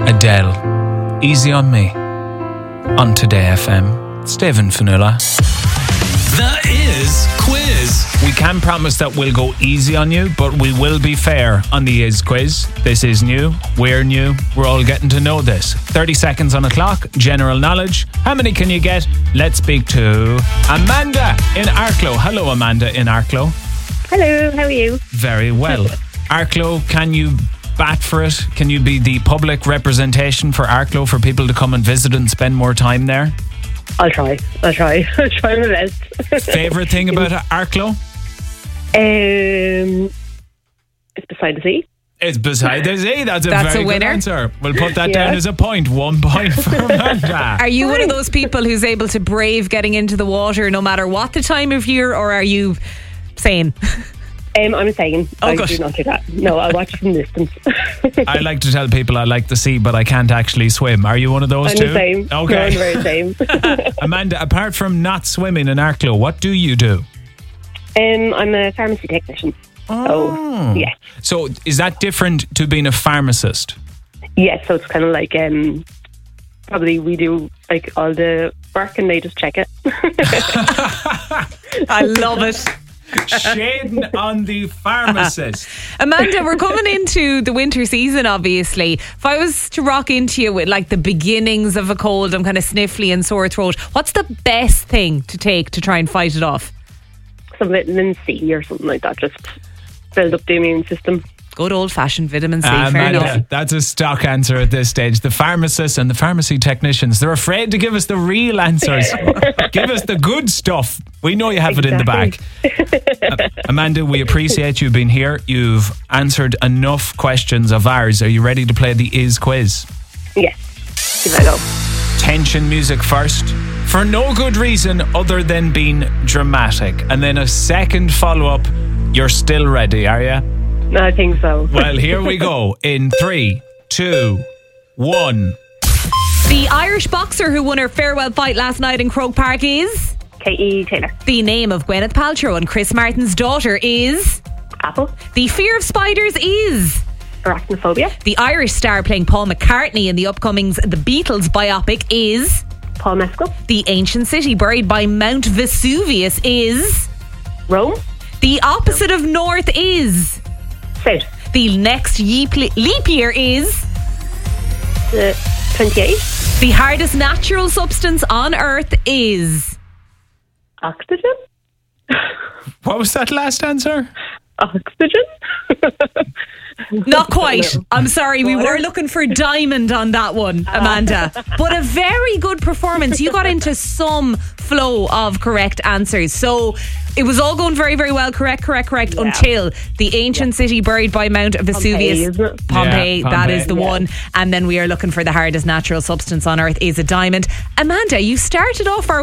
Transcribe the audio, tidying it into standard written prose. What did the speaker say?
Adele, Easy on Me, on Today FM. Stephen Fanula. The Is Quiz. We can promise that we'll go easy on you, but we will be fair on the Is Quiz. This is new, we're new, we're all getting to know this. 30 seconds on the clock, general knowledge. How many can you get? Let's speak to Amanda in Arklow. Hello, Amanda in Arklow. Hello, how are you? Very well. Arklow, can you bat for it? Can you be the public representation for Arklow for people to come and visit and spend more time there? I'll try. I'll try my best. Favourite thing about Arklow? It's beside the sea. It's beside the sea. That's a very winner. good answer. We'll put that down as a point. 1 point for Amanda. Are you one of those people who's able to brave getting into the water no matter what the time of year, or are you sane? I'm saying I gosh. do not do that. No, I'll watch from distance. I like to tell people I like the sea, but I can't actually swim. Are you one of those I'm too? the same. Okay. No, I'm very same. Amanda, apart from not swimming in Arklow, what do you do? I'm a pharmacy technician. Oh. So, yeah. So is that different to being a pharmacist? Yes, so it's kind of like probably we do like all the work and they just check it. I love it. Shading on the pharmacist. Amanda, we're coming into the winter season, obviously. If I was to rock into you with like the beginnings of a cold, I'm kind of sniffly and sore throat, what's the best thing to take to try and fight it off? Some vitamin C or something like that, just build up the immune system. Good old-fashioned vitamin C, fair Amanda, enough. that's a stock answer at this stage. The pharmacists and the pharmacy technicians, they're afraid to give us the real answers. Give us the good stuff. We know you have it in the bag. Amanda, we appreciate you being here. You've answered enough questions of ours. Are you ready to play the Is Quiz? Yes, give it a go. Tension music first, for no good reason other than being dramatic. And then a second follow-up. You're still ready, are you? I think so. Well, here we go. In 3, 2, 1. The Irish boxer who won her farewell fight last night in Croke Park is... K.E. Taylor. The name of Gwyneth Paltrow and Chris Martin's daughter is... Apple. The fear of spiders is... Arachnophobia. The Irish star playing Paul McCartney in the upcoming The Beatles biopic is... Paul Mescal. The ancient city buried by Mount Vesuvius is... Rome. The opposite of north is... South. The next leap year is... 28. The hardest natural substance on earth is... Oxygen. What was that last answer? Oxygen. Not quite. I'm sorry, we were looking for diamond on that one, Amanda. But a very good performance. You got into some flow of correct answers. So it was all going very, very well. Correct, until the ancient city buried by Mount Vesuvius. Pompeii, Pompeii, that is the one. And then we are looking for the hardest natural substance on earth is a diamond. Amanda, you started off our